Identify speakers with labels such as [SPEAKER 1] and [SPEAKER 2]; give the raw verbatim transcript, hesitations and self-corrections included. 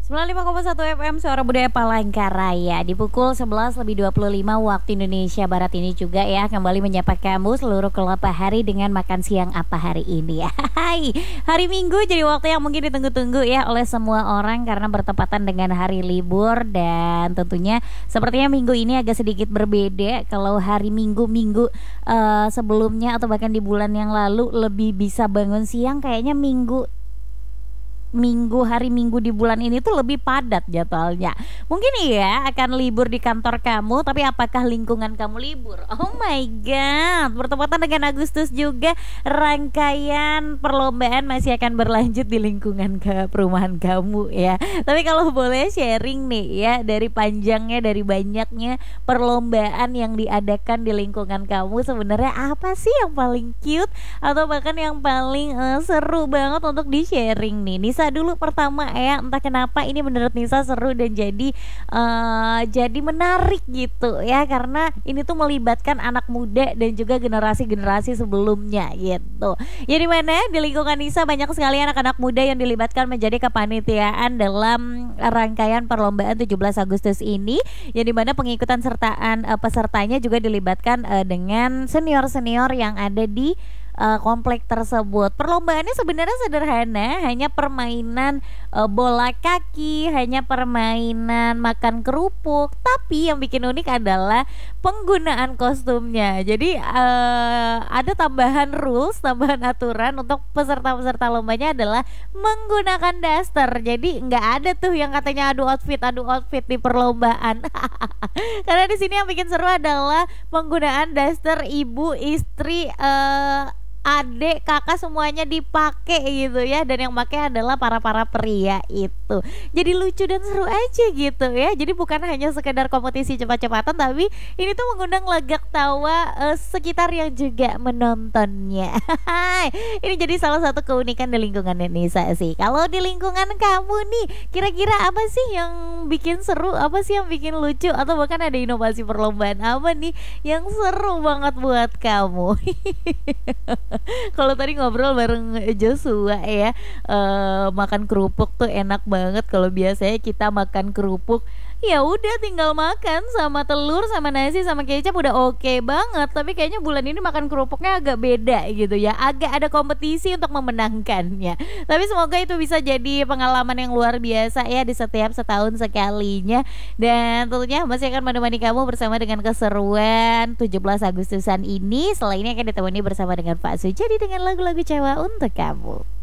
[SPEAKER 1] sembilan puluh lima koma satu F M Suara Budaya Palangkaraya. Di pukul sebelas lebih dua puluh lima waktu Indonesia Barat ini juga ya, kembali menyapa kamu seluruh kelapa hari dengan makan siang apa hari ini ya. Hai, hari Minggu jadi waktu yang mungkin ditunggu-tunggu ya oleh semua orang karena bertepatan dengan hari libur. Dan tentunya sepertinya minggu ini agak sedikit berbeda. Kalau hari Minggu-minggu uh, sebelumnya atau bahkan di bulan yang lalu lebih bisa bangun siang, kayaknya minggu Minggu hari Minggu di bulan ini tuh lebih padat jadwalnya. Mungkin iya akan libur di kantor kamu, tapi apakah lingkungan kamu libur? Oh my god, bertepatan dengan Agustus juga, rangkaian perlombaan masih akan berlanjut di lingkungan ke perumahan kamu ya. Tapi kalau boleh sharing nih ya, dari panjangnya, dari banyaknya perlombaan yang diadakan di lingkungan kamu, sebenarnya apa sih yang paling cute atau bahkan yang paling uh, seru banget untuk di sharing nih? Nisa dulu pertama ya, entah kenapa ini menurut Nisa seru dan jadi uh, jadi menarik gitu ya, karena ini tuh melibatkan anak muda dan juga generasi-generasi sebelumnya gitu. Jadi mana di lingkungan Nisa banyak sekali anak-anak muda yang dilibatkan menjadi kepanitiaan dalam rangkaian perlombaan tujuh belas Agustus ini, yang dimana pengikutan sertaan uh, pesertanya juga dilibatkan uh, dengan senior-senior yang ada di Uh, komplek tersebut. Perlombaannya sebenarnya sederhana, hanya permainan uh, bola kaki, hanya permainan makan kerupuk. Tapi yang bikin unik adalah penggunaan kostumnya. Jadi uh, ada tambahan rules, tambahan aturan untuk peserta-peserta lombanya adalah menggunakan daster. Jadi nggak ada tuh yang katanya adu outfit, adu outfit di perlombaan. Karena di sini yang bikin seru adalah penggunaan daster ibu, istri, uh, adik, kakak semuanya dipakai gitu ya, dan yang pakai adalah para-para pria itu. Jadi lucu dan seru aja gitu ya. Jadi bukan hanya sekedar kompetisi cepat-cepatan, tapi ini tuh mengundang legak tawa uh, sekitar yang juga menontonnya. Ini jadi salah satu keunikan di lingkungan Nisa sih. Kalau di lingkungan kamu nih, kira-kira apa sih yang bikin seru, apa sih yang bikin lucu, atau bahkan ada inovasi perlombaan apa nih yang seru banget buat kamu? Kalau tadi ngobrol bareng Joshua ya, uh, makan kerupuk tuh enak banget. Kalau biasanya kita makan kerupuk ya udah tinggal makan sama telur, sama nasi, sama kecap udah oke okay banget. Tapi kayaknya bulan ini makan kerupuknya agak beda gitu ya, agak ada kompetisi untuk memenangkannya. Tapi semoga itu bisa jadi pengalaman yang luar biasa ya di setiap setahun sekalinya. Dan tentunya masih akan menemani kamu bersama dengan keseruan tujuh belas Agustusan ini. Setelah ini akan ditemani bersama dengan Pak Sujadi dengan lagu-lagu Jawa untuk kamu.